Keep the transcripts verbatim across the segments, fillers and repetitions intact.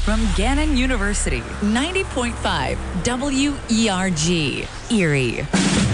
From Gannon University, ninety point five W E R G, Erie.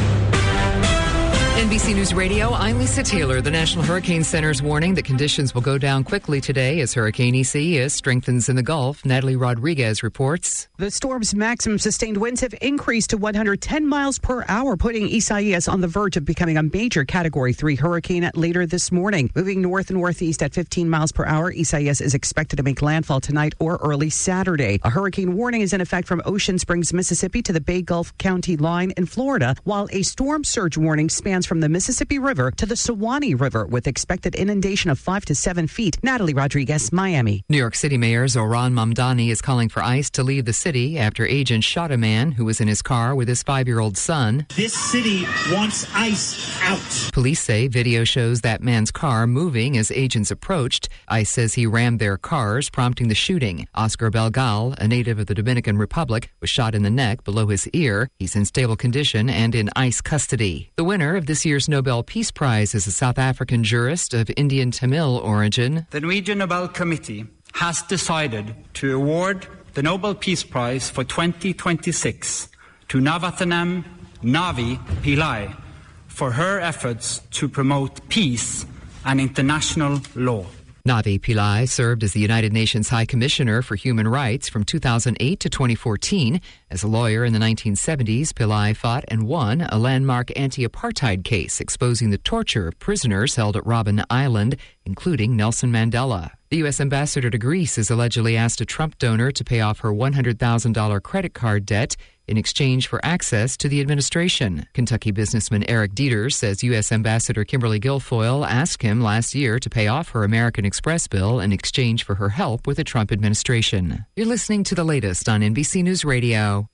N B C News Radio, I'm Lisa Taylor. The National Hurricane Center's warning that conditions will go down quickly today as Hurricane Isaias strengthens in the Gulf. Natalie Rodriguez reports. The storm's maximum sustained winds have increased to one hundred ten miles per hour, putting Isaias on the verge of becoming a major Category three hurricane later this morning. Moving north and northeast at fifteen miles per hour, Isaias is expected to make landfall tonight or early Saturday. A hurricane warning is in effect from Ocean Springs, Mississippi to the Bay Gulf County line in Florida, while a storm surge warning spans from the Mississippi River to the Suwannee River with expected inundation of five to seven feet. Natalie Rodriguez, Miami. New York City Mayor Zohran Mamdani is calling for ICE to leave the city after agents shot a man who was in his car with his five-year-old son. This city wants ICE out. Police say video shows that man's car moving as agents approached. ICE says he rammed their cars, prompting the shooting. Oscar Belgal, a native of the Dominican Republic, was shot in the neck below his ear. He's in stable condition and in ICE custody. The winner of this year's Nobel Peace Prize is a South African jurist of Indian Tamil origin. The Norwegian Nobel Committee has decided to award the Nobel Peace Prize for twenty twenty-six to Navathanam Navi Pillai for her efforts to promote peace and international law. Navi Pillai served as the United Nations High Commissioner for Human Rights from two thousand eight to twenty fourteen. As a lawyer in the nineteen seventies, Pillai fought and won a landmark anti-apartheid case exposing the torture of prisoners held at Robben Island, including Nelson Mandela. The U S ambassador to Greece is allegedly asked a Trump donor to pay off her one hundred thousand dollars credit card debt in exchange for access to the administration. Kentucky businessman Eric Dieters says U S Ambassador Kimberly Guilfoyle asked him last year to pay off her American Express bill in exchange for her help with the Trump administration. You're listening to the latest on N B C News Radio.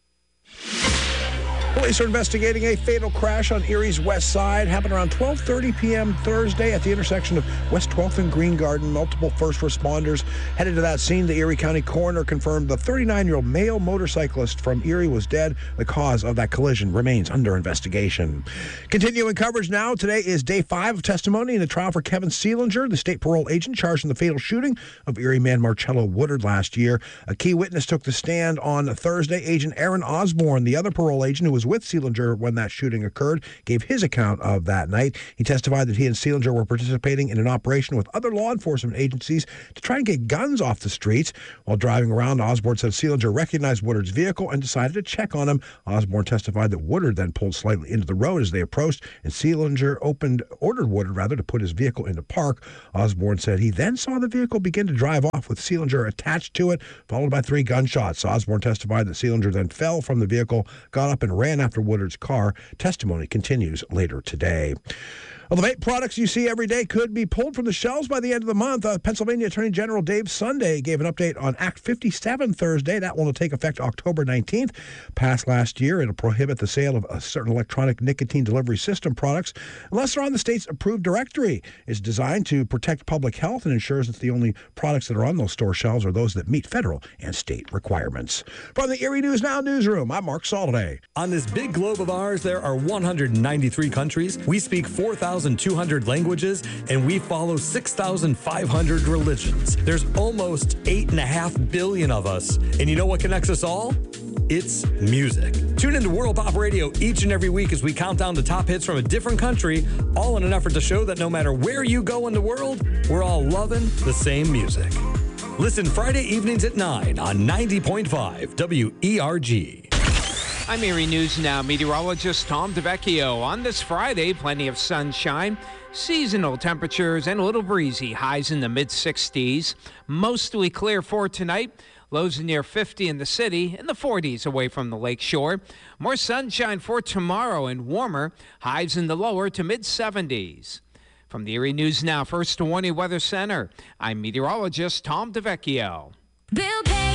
Police are investigating a fatal crash on Erie's west side. Happened around twelve thirty p.m. Thursday at the intersection of West twelfth and Green Garden. Multiple first responders headed to that scene. The Erie County coroner confirmed the thirty-nine-year-old male motorcyclist from Erie was dead. The cause of that collision remains under investigation. Continuing coverage now. Today is day five of testimony in the trial for Kevin Seelinger, the state parole agent charged in the fatal shooting of Erie man Marcello Woodard last year. A key witness took the stand on Thursday. Agent Aaron Osborne, the other parole agent who was with Seelinger when that shooting occurred, gave his account of that night. He testified that he and Seelinger were participating in an operation with other law enforcement agencies to try and get guns off the streets. While driving around, Osborne said Seelinger recognized Woodard's vehicle and decided to check on him. Osborne testified that Woodard then pulled slightly into the road as they approached, and Seelinger opened, ordered Woodard rather to put his vehicle into park. Osborne said he then saw the vehicle begin to drive off with Seelinger attached to it, followed by three gunshots. Osborne testified that Seelinger then fell from the vehicle, got up and ran after Woodard's car. Testimony continues later today. Well, the vape products you see every day could be pulled from the shelves by the end of the month. Uh, Pennsylvania Attorney General Dave Sunday gave an update on Act fifty-seven Thursday. That one will take effect October nineteenth. Passed last year, it'll prohibit the sale of a certain electronic nicotine delivery system products unless they're on the state's approved directory. It's designed to protect public health and ensures that the only products that are on those store shelves are those that meet federal and state requirements. From the Erie News Now newsroom, I'm Mark Soliday. On this big globe of ours, there are one hundred ninety-three countries. We speak four thousand two hundred languages, and we follow six thousand five hundred religions. There's almost eight and a half billion of us. And you know what connects us all? It's music. Tune into World Pop Radio each and every week as we count down the top hits from a different country, all in an effort to show that no matter where you go in the world, we're all loving the same music. Listen Friday evenings at nine on ninety point five W E R G. I'm Erie News Now meteorologist Tom DeVecchio. On this Friday, plenty of sunshine, seasonal temperatures, and a little breezy. Highs in the mid sixties. Mostly clear for tonight. Lows near fifty in the city, in the forties away from the lake shore. More sunshine for tomorrow and warmer. Highs in the lower to mid seventies. From the Erie News Now First Warning Weather Center, I'm meteorologist Tom DeVecchio. Bill